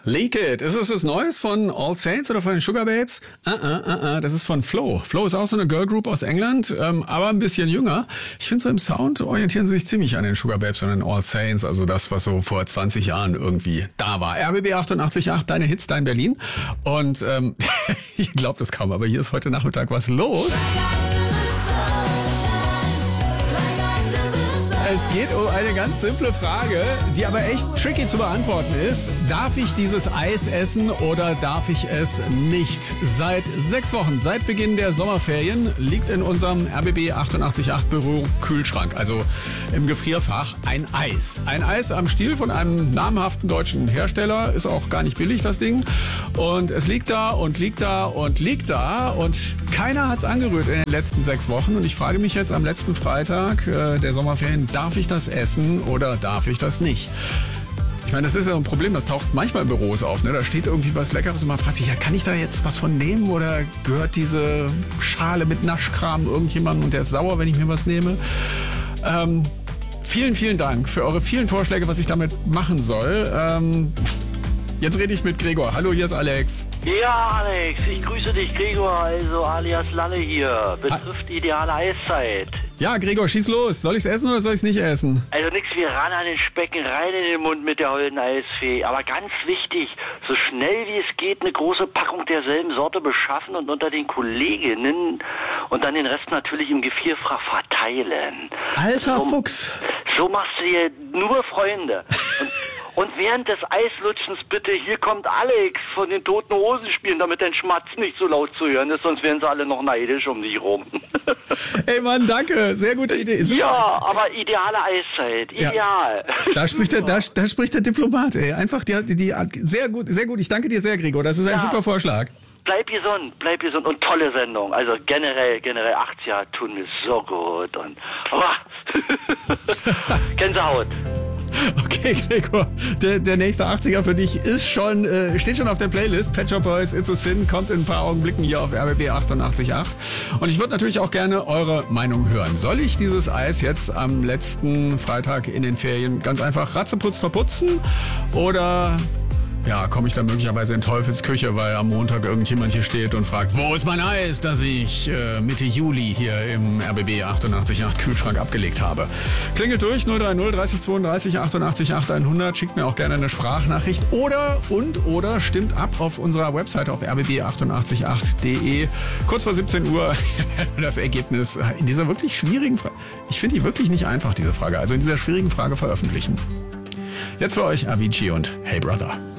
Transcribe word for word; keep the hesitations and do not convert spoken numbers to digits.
Leak It. Ist es was Neues von All Saints oder von den Sugar Babes? Uh, uh, uh, uh. Das ist von Flo. Flo ist auch so eine Girl Group aus England, ähm, aber ein bisschen jünger. Ich finde, so im Sound orientieren sie sich ziemlich an den Sugar Babes und den All Saints, also das, was so vor zwanzig Jahren irgendwie da war. R B B achtundachtzig Komma acht, deine Hits, dein Berlin. Und ähm, ich glaube das kaum, aber hier ist heute Nachmittag was los. Es geht um eine ganz simple Frage, die aber echt tricky zu beantworten ist. Darf ich dieses Eis essen oder darf ich es nicht? Seit sechs Wochen, seit Beginn der Sommerferien, liegt in unserem R B B achtundachtzig Komma acht Büro Kühlschrank, also im Gefrierfach, ein Eis. Ein Eis am Stiel von einem namhaften deutschen Hersteller, ist auch gar nicht billig, das Ding. Und es liegt da und liegt da und liegt da und keiner hat es angerührt in den letzten sechs Wochen. Und ich frage mich jetzt am letzten Freitag äh, der Sommerferien, darf ich das essen oder darf ich das nicht? Ich meine, das ist ja ein Problem, das taucht manchmal in Büros auf. Ne? Da steht irgendwie was Leckeres und man fragt sich, ja, kann ich da jetzt was von nehmen oder gehört diese Schale mit Naschkram irgendjemandem und der ist sauer, wenn ich mir was nehme? Ähm, vielen, vielen Dank für eure vielen Vorschläge, was ich damit machen soll. Ähm, jetzt rede ich mit Gregor. Hallo, hier ist Alex. Ja, Alex, ich grüße dich, Gregor, also alias Lalle hier. Betrifft ideale Eiszeit. Ja, Gregor, schieß los. Soll ich's essen oder soll ich's nicht essen? Also nix wie ran an den Specken, rein in den Mund mit der holden Eisfee. Aber ganz wichtig, so schnell wie es geht eine große Packung derselben Sorte beschaffen und unter den Kolleginnen und dann den Rest natürlich im Gefrierfach verteilen. Alter so, Fuchs. So machst du dir nur Freunde. Und Und während des Eislutschens bitte, hier kommt Alex von den Toten Hosen spielen, damit dein Schmatz nicht so laut zu hören ist, sonst wären sie alle noch neidisch um dich rum. Ey Mann, danke, sehr gute Idee. Super. Ja, aber ideale Eiszeit, ideal. Ja, da spricht der, da, da spricht der Diplomat, ey. Einfach die, die, die, sehr gut, sehr gut. Ich danke dir sehr, Gregor. Das ist ein ja. super Vorschlag. Bleib gesund, bleib gesund und tolle Sendung. Also generell, generell achtziger tun mir so gut und oh, Gänsehaut. Okay, Gregor, der, der nächste achtziger für dich ist schon, äh, steht schon auf der Playlist. Pet Shop Boys, It's a Sin, kommt in ein paar Augenblicken hier auf R B B achtundachtzig Komma acht. Und ich würde natürlich auch gerne eure Meinung hören. Soll ich dieses Eis jetzt am letzten Freitag in den Ferien ganz einfach ratzeputz verputzen? Oder ja, komme ich dann möglicherweise in Teufels Küche, weil am Montag irgendjemand hier steht und fragt, wo ist mein Eis, das ich äh, Mitte Juli hier im R B B achtundachtzig Komma acht Kühlschrank abgelegt habe. Klingelt durch, null drei null dreißig zweiunddreißig achtundachtzig acht hundert, schickt mir auch gerne eine Sprachnachricht oder und oder stimmt ab auf unserer Webseite auf r b b achtundachtzig Komma acht punkt de. Kurz vor siebzehn Uhr das Ergebnis in dieser wirklich schwierigen Frage. Ich finde die wirklich nicht einfach, diese Frage. Also in dieser schwierigen Frage veröffentlichen. Jetzt für euch Avicii und Hey Brother.